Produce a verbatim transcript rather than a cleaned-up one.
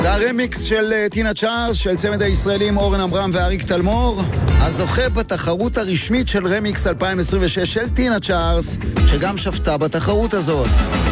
זה הרמיקס של טינה צ'ארלס, של צמד הישראלים אורן אמרם ואריק תלמור, הזוכה בתחרות הרשמית של רמיקס אלפיים עשרים ושש של טינה צ'ארלס, שגם שפטה בתחרות הזאת.